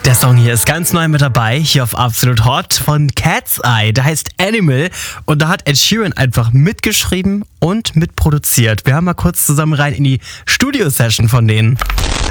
Der Song hier ist ganz neu mit dabei, hier auf Absolut Hot von Cat's Eye. Der heißt Animal und da hat Ed Sheeran einfach mitgeschrieben und mitproduziert. Wir hören mal kurz zusammen rein in die Studio-Session von denen.